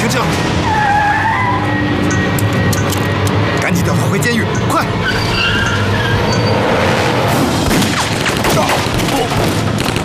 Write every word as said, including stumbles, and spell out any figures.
停车！赶紧调他回监狱，快！